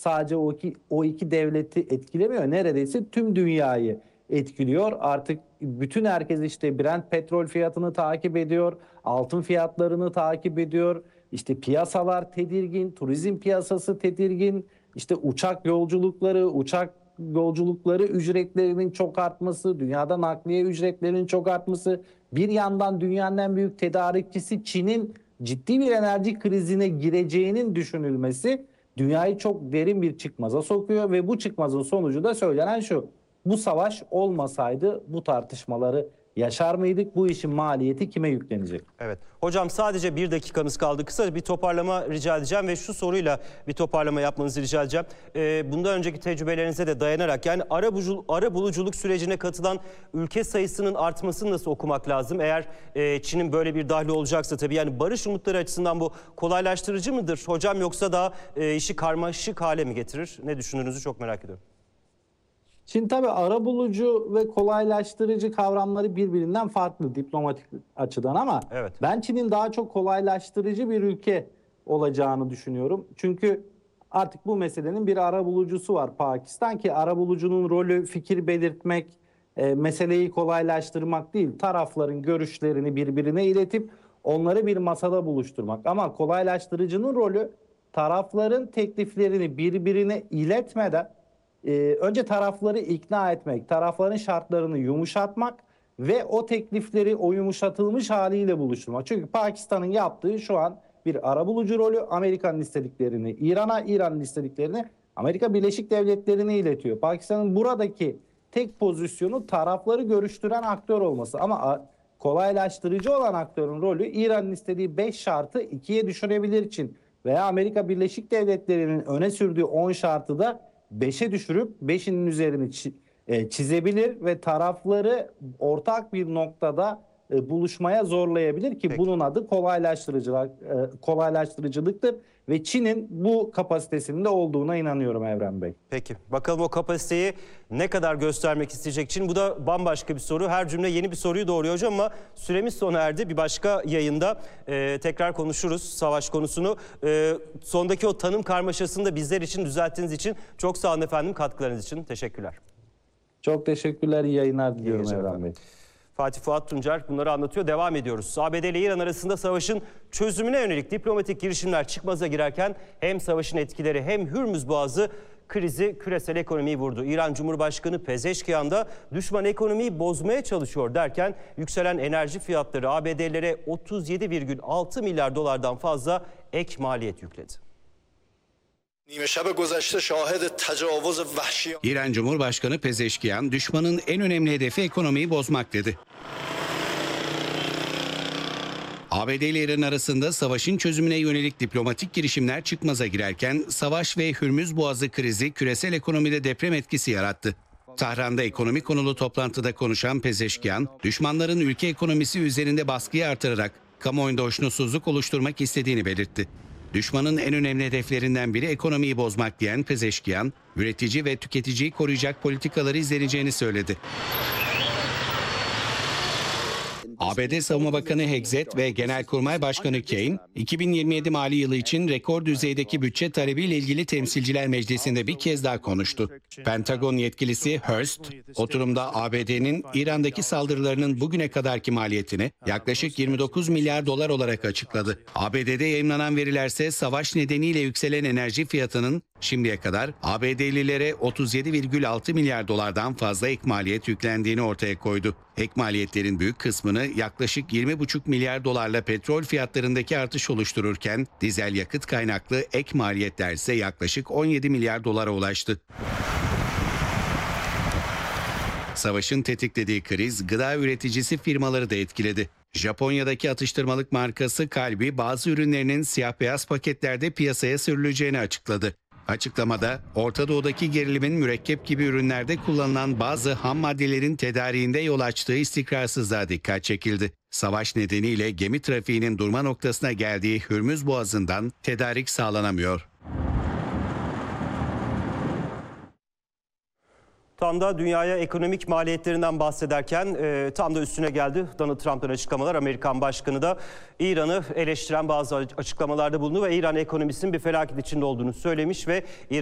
sadece o iki devleti etkilemiyor. Neredeyse tüm dünyayı etkiliyor. Artık bütün herkes işte Brent petrol fiyatını takip ediyor. Altın fiyatlarını takip ediyor. İşte piyasalar tedirgin, turizm piyasası tedirgin. İşte uçak yolculukları ücretlerinin çok artması, dünyada nakliye ücretlerinin çok artması. Bir yandan dünyanın en büyük tedarikçisi Çin'in ciddi bir enerji krizine gireceğinin düşünülmesi dünyayı çok derin bir çıkmaza sokuyor ve bu çıkmazın sonucu da söylenen şu: bu savaş olmasaydı bu tartışmaları yaşar mıydık? Bu işin maliyeti kime yüklenecek? Evet. Hocam sadece bir dakikamız kaldı. Kısa bir toparlama rica edeceğim ve şu soruyla bir toparlama yapmanızı rica edeceğim. Bundan önceki tecrübelerinize de dayanarak, yani ara buluculuk sürecine katılan ülke sayısının artmasını nasıl okumak lazım? Eğer Çin'in böyle bir dahli olacaksa tabii, yani barış umutları açısından bu kolaylaştırıcı mıdır hocam, yoksa daha işi karmaşık hale mi getirir? Ne düşündüğünüzü çok merak ediyorum. Şimdi tabii arabulucu ve kolaylaştırıcı kavramları birbirinden farklı diplomatik açıdan, ama Evet. ben Çin'in daha çok kolaylaştırıcı bir ülke olacağını düşünüyorum. Çünkü artık bu meselenin bir arabulucusu var, Pakistan, ki arabulucunun rolü fikir belirtmek, meseleyi kolaylaştırmak değil, tarafların görüşlerini birbirine iletip onları bir masada buluşturmak. Ama kolaylaştırıcının rolü tarafların tekliflerini birbirine iletmeden önce tarafları ikna etmek, tarafların şartlarını yumuşatmak ve o teklifleri o yumuşatılmış haliyle buluşturmak. Çünkü Pakistan'ın yaptığı şu an bir arabulucu rolü. Amerika'nın istediklerini İran'a, İran'ın istediklerini Amerika Birleşik Devletleri'ne iletiyor. Pakistan'ın buradaki tek pozisyonu tarafları görüştüren aktör olması. Ama kolaylaştırıcı olan aktörün rolü İran'ın istediği 5 şartı 2'ye düşürebilir için veya Amerika Birleşik Devletleri'nin öne sürdüğü 10 şartı da 5'e düşürüp 5'inin üzerini çizebilir ve tarafları ortak bir noktada buluşmaya zorlayabilir ki Peki. bunun adı kolaylaştırıcılıktır ve Çin'in bu kapasitesinde olduğuna inanıyorum Evren Bey. Peki. Bakalım o kapasiteyi ne kadar göstermek isteyecek Çin? Bu da bambaşka bir soru. Her cümle yeni bir soruyu doğuruyor hocam, ama süremiz sona erdi. Bir başka yayında tekrar konuşuruz savaş konusunu. Sondaki o tanım karmaşasını da bizler için düzelttiğiniz için çok sağ olun efendim, katkılarınız için. Teşekkürler. Çok teşekkürler. İyi yayınlar diliyorum Evren Bey. Fatih Fuat Tuncer bunları anlatıyor. Devam ediyoruz. ABD ile İran arasında savaşın çözümüne yönelik diplomatik girişimler çıkmaza girerken hem savaşın etkileri hem Hürmüz Boğazı krizi küresel ekonomiyi vurdu. İran Cumhurbaşkanı Pezeşkiyan da düşman ekonomiyi bozmaya çalışıyor derken yükselen enerji fiyatları ABD'lere 37,6 milyar dolardan fazla ek maliyet yükledi. İran Cumhurbaşkanı Pezeşkiyan, düşmanın en önemli hedefi ekonomiyi bozmak dedi. ABD ile İran arasında savaşın çözümüne yönelik diplomatik girişimler çıkmaza girerken savaş ve Hürmüz Boğazı krizi küresel ekonomide deprem etkisi yarattı. Tahran'da ekonomi konulu toplantıda konuşan Pezeşkiyan, düşmanların ülke ekonomisi üzerinde baskıyı artırarak kamuoyunda hoşnutsuzluk oluşturmak istediğini belirtti. Düşmanın en önemli hedeflerinden biri ekonomiyi bozmak diyen Pezeşkiyan, üretici ve tüketiciyi koruyacak politikaları izleneceğini söyledi. ABD Savunma Bakanı Hexet ve Genelkurmay Başkanı Kane, 2027 mali yılı için rekor düzeydeki bütçe talebiyle ilgili Temsilciler Meclisi'nde bir kez daha konuştu. Pentagon yetkilisi Hurst, oturumda ABD'nin İran'daki saldırılarının bugüne kadarki maliyetini yaklaşık 29 milyar dolar olarak açıkladı. ABD'de yayımlanan verilerse savaş nedeniyle yükselen enerji fiyatının şimdiye kadar ABD'lilere 37,6 milyar dolardan fazla ek maliyet yüklendiğini ortaya koydu. Ek maliyetlerin büyük kısmını yaklaşık 20,5 milyar dolarla petrol fiyatlarındaki artış oluştururken dizel yakıt kaynaklı ek maliyetler ise yaklaşık 17 milyar dolara ulaştı. Savaşın tetiklediği kriz gıda üreticisi firmaları da etkiledi. Japonya'daki atıştırmalık markası Calbee bazı ürünlerinin siyah beyaz paketlerde piyasaya sürüleceğini açıkladı. Açıklamada Orta Doğu'daki gerilimin mürekkep gibi ürünlerde kullanılan bazı ham maddelerin tedariğinde yol açtığı istikrarsızlığa dikkat çekildi. Savaş nedeniyle gemi trafiğinin durma noktasına geldiği Hürmüz Boğazı'ndan tedarik sağlanamıyor. Tam da dünyaya ekonomik maliyetlerinden bahsederken tam da üstüne geldi Donald Trump'ın açıklamalar. Amerikan Başkanı da İran'ı eleştiren bazı açıklamalarda bulundu ve İran ekonomisinin bir felaket içinde olduğunu söylemiş ve